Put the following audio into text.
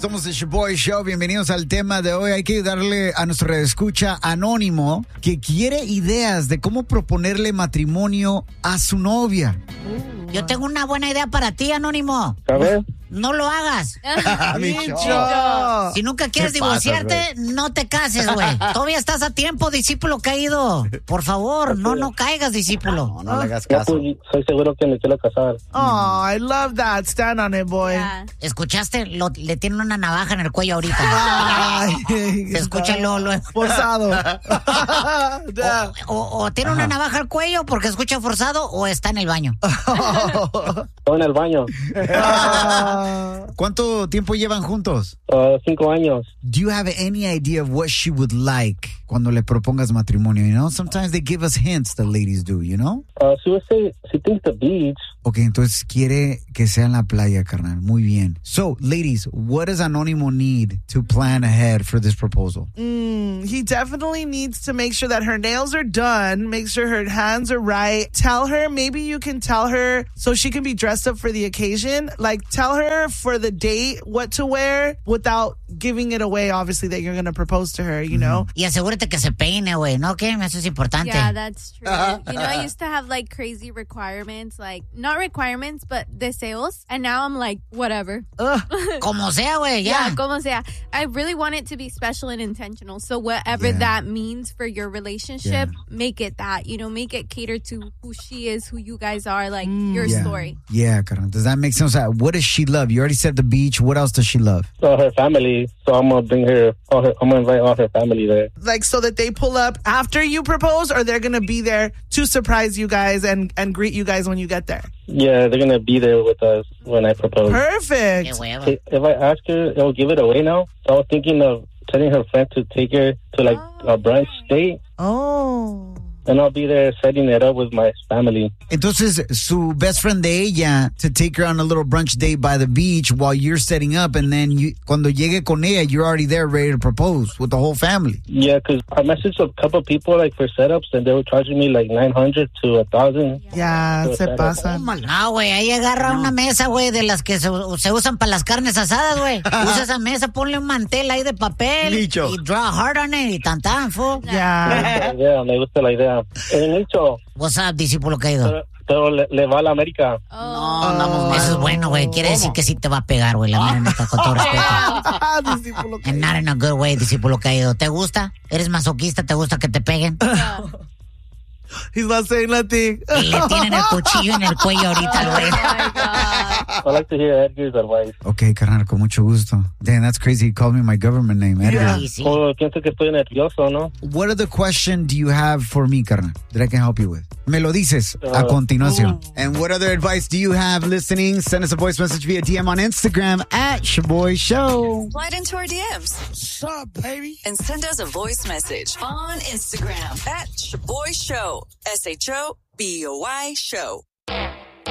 Somos el Shaboy Show. Bienvenidos al tema de hoy. Hay que ayudarle a nuestro escucha anónimo que quiere ideas de cómo proponerle matrimonio a su novia. Yo tengo una buena idea para ti, Anónimo. A ver. No lo hagas. Micho. Si nunca quieres ¿Qué pasa, divorciarte, no te cases, güey. Todavía estás a tiempo, discípulo caído. Por favor, no caigas, discípulo. No le hagas Ya, caso. pues, soy seguro que me quiero casar. Oh, I love that. Stand on it, boy. Yeah. ¿Escuchaste? Le tienen una navaja en el cuello ahorita. Ay, Se escucha lo forzado. o tiene una navaja al cuello porque escucha forzado o está en el baño. Estoy en el baño. ¿Cuánto tiempo llevan juntos? 5 años. Do you have any idea of what she would like cuando le propongas matrimonio? You know, sometimes they give us hints, the ladies do, you know? She would say she thinks the beach. Ok, entonces quiere que sea en la playa, carnal. Muy bien. So, ladies, what does Anónimo need to plan ahead for this proposal? He definitely needs to make sure that her nails are done, make sure her hands are right. Tell her, maybe you can tell her so she can be dressed up for the occasion. Like, tell her for the date what to wear without giving it away, obviously, that you're going to propose to her, you know? Y asegúrate que se peine, güey, ¿no? ¿Qué? Eso es importante. Yeah, that's true. You know, I used to have like crazy requirements, like not requirements, but deseos. And now I'm like, whatever. Como sea, güey, ya. Yeah, como sea. I really want it to be special and intentional. So whatever that means for your relationship, make it that, you know, make it cater to who she is, who you guys are, like your story. Yeah, carnal. Does that make sense? What does she love? You already said the beach. What else does she love? Her family. So I'm going to bring I'm going to invite all her family there. Like, so that they pull up after you propose, or they're going to be there to surprise you guys and greet you guys when you get there? Yeah, they're going to be there with us when I propose. Perfect. Qué hueva. If I ask her, it'll give it away now. So I was thinking of telling her friend to take her to like a brunch date. Oh. And I'll be there setting it up with my family. Entonces, su best friend de ella to take her on a little brunch date by the beach while you're setting up, and then cuando llegue con ella, you're already there ready to propose with the whole family. Yeah, because I messaged a couple people like for setups, and they were charging me like $900 to $1,000. Yeah, se pasa. No, güey, ahí agarra una mesa, güey, de las que se usan para las carnes asadas, güey. Usa esa mesa, ponle un mantel ahí de papel Licho. y draw a heart on it y tan, fool. Yeah. Yeah, me gusta la idea. Nicho, What's up, discípulo caído? pero le va a la América. Eso es bueno, güey. Quiere decir que sí te va a pegar, güey. La mera neta, con todo respeto. Discípulo And not in a good way, discípulo caído. ¿Te gusta? ¿Eres masoquista? ¿Te gusta que te peguen? He's not saying nothing. Y le tienen el cuchillo en el cuello ahorita, güey. I like to hear Edgar's advice. Okay, carnal, con mucho gusto. Damn, that's crazy. He called me my government name, Edgar. Sí, sí. Oh, pienso que estoy nervioso, ¿no? What other question do you have for me, carnal, that I can help you with? Me lo dices a continuación. And what other advice do you have listening? Send us a voice message via DM on Instagram at Shaboy Show. Slide into our DMs. What's up, baby? And send us a voice message on Instagram at Shaboy Show. SHOBOY Show.